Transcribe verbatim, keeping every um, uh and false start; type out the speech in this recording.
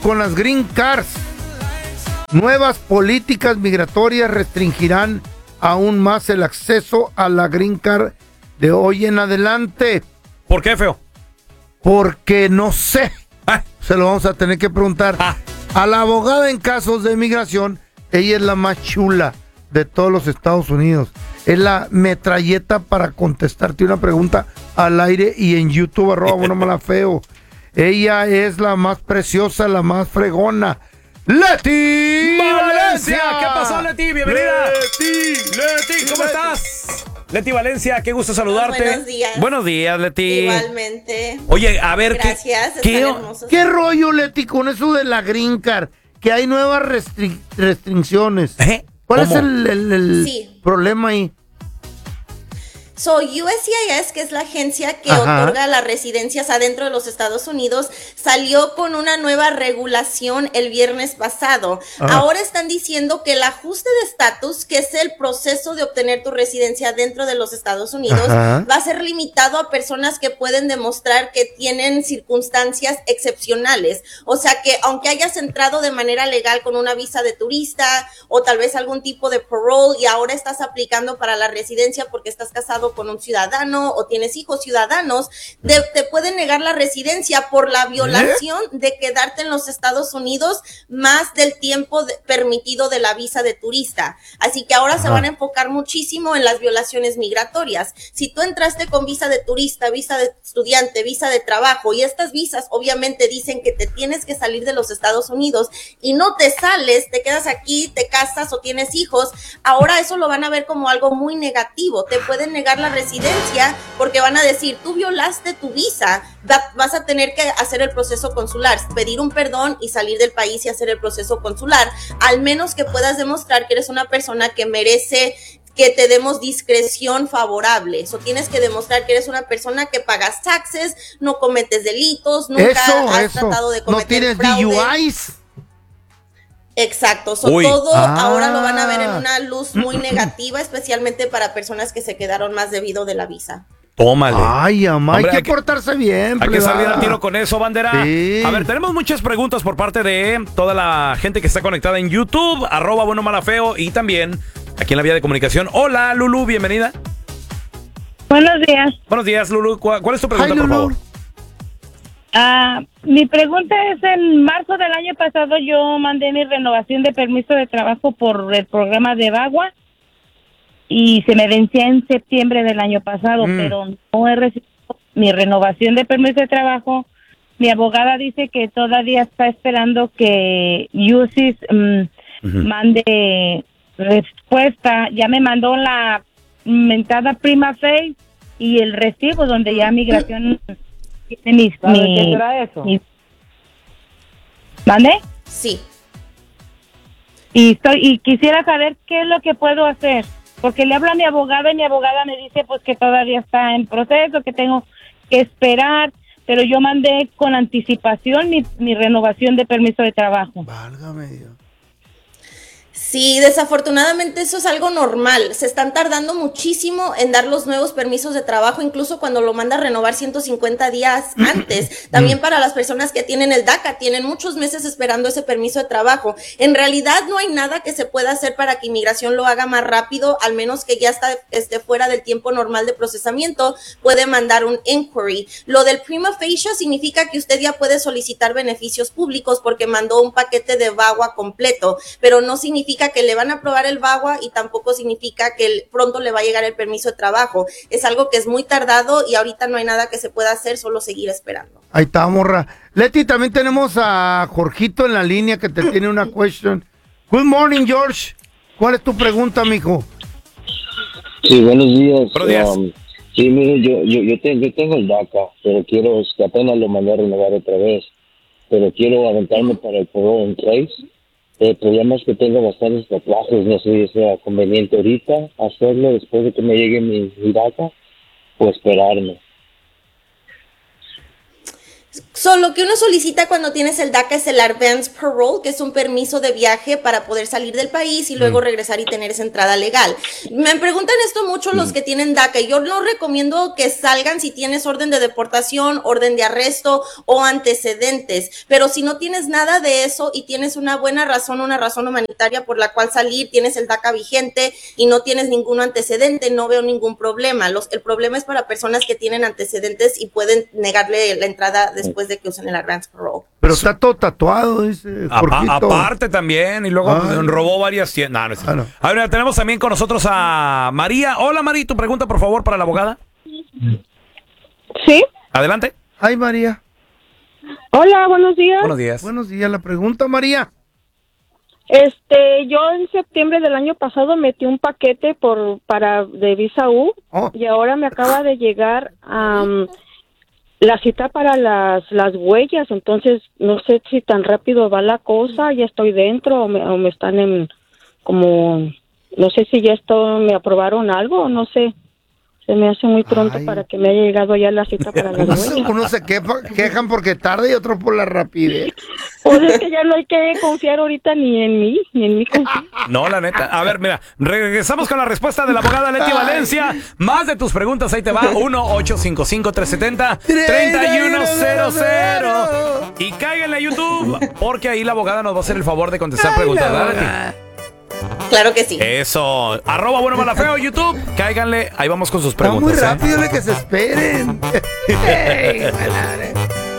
con las green cards. Nuevas políticas migratorias restringirán aún más el acceso a la green card de hoy en adelante. ¿Por qué, feo? Porque no sé. Ah. Se lo vamos a tener que preguntar Ah. a la abogada en casos de migración. Ella es la más chula de todos los Estados Unidos. Es la metralleta para contestarte una pregunta al aire y en YouTube, arroba bueno mala feo. Ella es la más preciosa, la más fregona. ¡Leti Valencia! ¿Qué pasó, Leti? Bienvenida. Leti, Leti, ¿cómo estás? Leti Valencia, qué gusto saludarte. Buenos días. Buenos días, Leti. Igualmente. Oye, a ver, Gracias, ¿qué, qué, están hermosos. ¿Qué rollo, Leti, con eso de la green card? Que hay nuevas restri- restricciones. ¿Eh? ¿Cuál ¿Cómo? es el, el- el Sí. problema ahí? So, U S C I S, que es la agencia que Ajá. otorga las residencias adentro de los Estados Unidos, salió con una nueva regulación el viernes pasado. Ajá. Ahora están diciendo que el ajuste de estatus, que es el proceso de obtener tu residencia dentro de los Estados Unidos, Ajá. va a ser limitado a personas que pueden demostrar que tienen circunstancias excepcionales. O sea que aunque hayas entrado de manera legal con una visa de turista o tal vez algún tipo de parole y ahora estás aplicando para la residencia porque estás casado con un ciudadano o tienes hijos ciudadanos, de- te pueden negar la residencia por la violación de quedarte en los Estados Unidos más del tiempo de- permitido de la visa de turista. Así que ahora se van a enfocar muchísimo en las violaciones migratorias. Si tú entraste con visa de turista, visa de estudiante, visa de trabajo y estas visas obviamente dicen que te tienes que salir de los Estados Unidos y no te sales, te quedas aquí, te casas o tienes hijos, ahora eso lo van a ver como algo muy negativo. Te pueden negar la residencia porque van a decir, tú violaste tu visa, va- vas a tener que hacer el proceso consular, pedir un perdón y salir del país y hacer el proceso consular, al menos que puedas demostrar que eres una persona que merece que te demos discreción favorable. Eso tienes que demostrar que eres una persona que pagas taxes, no cometes delitos, nunca Eso, has eso. tratado de No cometer tienes fraude. D U Is. Exacto, so, Uy. todo Ah. ahora lo van a ver en una luz muy negativa, especialmente para personas que se quedaron más debido de la visa. Tómale. Ay, amá, hay Hombre, que hay que- portarse bien. Hay que plebada. salir al tiro con eso, bandera. Sí. A ver, tenemos muchas preguntas por parte de toda la gente que está conectada en YouTube, arroba bueno mala feo, y también aquí en la vía de comunicación. Hola, Lulu, bienvenida. Buenos días. Buenos días, Lulu. ¿Cuál, cuál es tu pregunta, Ay, por Lulu. favor? Ah, mi pregunta es, en marzo del año pasado yo mandé mi renovación de permiso de trabajo por el programa de Bagua y se me vencía en septiembre del año pasado, Mm. pero no he recibido mi renovación de permiso de trabajo. Mi abogada dice que todavía está esperando que U S I S mm, Ujú. mande respuesta. Ya me mandó la mentada prima facie y el recibo donde ya migración tiene mis, ¿Sabe mi- qué será eso? mis- ¿Mande? Sí. Y estoy y quisiera saber qué es lo que puedo hacer, porque le hablo a mi abogada y mi abogada me dice pues que todavía está en proceso, que tengo que esperar, pero yo mandé con anticipación mi, mi renovación de permiso de trabajo. Válgame Dios. Sí, desafortunadamente eso es algo normal. Se están tardando muchísimo en dar los nuevos permisos de trabajo, incluso cuando lo manda a renovar ciento cincuenta días antes. También para las personas que tienen el DACA, tienen muchos meses esperando ese permiso de trabajo. En realidad no hay nada que se pueda hacer para que inmigración lo haga más rápido, al menos que ya está, esté fuera del tiempo normal de procesamiento, puede mandar un inquiry. Lo del prima facie significa que usted ya puede solicitar beneficios públicos porque mandó un paquete de VAWA completo, pero no significa que le van a aprobar el VAWA y tampoco significa que el- pronto le va a llegar el permiso de trabajo. Es algo que es muy tardado y ahorita no hay nada que se pueda hacer, solo seguir esperando. Ahí está, morra. Leti, también tenemos a Jorgito en la línea que te tiene una question. Good morning, George. ¿Cuál es tu pregunta, mijo? Sí, buenos días. Buenos días. Um, sí, mire, yo, yo, yo, te- yo tengo el DACA, pero quiero, es que apenas lo mandé a renovar otra vez, pero quiero aventarme para el parole in place. El problema es que tengo bastantes tatuajes, no sé si sea conveniente ahorita hacerlo después de que me llegue mi, mi DACA o esperarme. So, So, lo que uno solicita cuando tienes el DACA es el Advance Parole, que es un permiso de viaje para poder salir del país y luego mm. regresar y tener esa entrada legal. Me preguntan esto mucho mm. los que tienen DACA. Yo no recomiendo que salgan si tienes orden de deportación, orden de arresto o antecedentes. Pero si no tienes nada de eso y tienes una buena razón, una razón humanitaria por la cual salir, tienes el DACA vigente y no tienes ningún antecedente, no veo ningún problema. Los, el problema es para personas que tienen antecedentes y pueden negarle la entrada después de que usen el Advance Parole. Pero está todo tatuado, dice Apa- Aparte también, y luego ah, pues, robó varias tiendas. No, no es ah, no. A ver, tenemos también con nosotros a María. Hola, María, tu pregunta, por favor, para la abogada. Sí. Adelante. Ay, María. Hola, buenos días. Buenos días. Buenos días, la pregunta, María. Este, yo en septiembre del año pasado metí un paquete por para de visa U oh. y ahora me acaba de llegar um, la cita para las las huellas, entonces no sé si tan rápido va la cosa, ya estoy dentro o me, o me están en como no sé si ya esto me aprobaron algo o no sé. Se me hace muy pronto Ay. para que me haya llegado ya la cita para las huellas. Unos se queja, quejan porque tarde y otros por la rapidez. Pues es que ya no hay que confiar ahorita ni en mí, ni en mí confiar. No, la neta. A ver, mira, regresamos con la respuesta de la abogada Leti Valencia. Más de tus preguntas, ahí te va. uno ocho cinco cinco, tres siete cero, tres uno cero cero. Y cáiganle a YouTube, porque ahí la abogada nos va a hacer el favor de contestar Ay, preguntas. ¿Verdad, Leti? Claro que sí. Eso. Arroba Bueno Mala Feo, YouTube. Cáiganle. Ahí vamos con sus preguntas. Está muy rápido, ¿eh? Que se esperen. Hey,